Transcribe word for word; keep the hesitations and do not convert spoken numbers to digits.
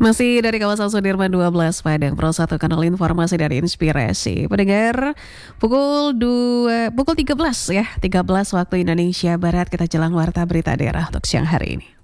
Masih dari kawasan Sudirman dua belas Padang, Pro satu Kanal Informasi dari Inspirasi. Pendengar, pukul dua, pukul tiga belas ya, tiga belas waktu Indonesia Barat kita jelang warta berita daerah untuk siang hari ini.